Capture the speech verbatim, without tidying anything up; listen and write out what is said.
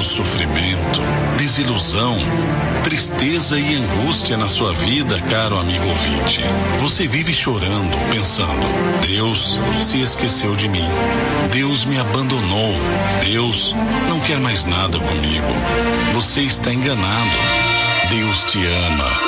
sofrimento, desilusão, tristeza e angústia na sua vida, caro amigo ouvinte. Você vive chorando, pensando: Deus se esqueceu de mim. Deus me abandonou. Deus não quer mais nada comigo. Você está enganado. Deus te ama.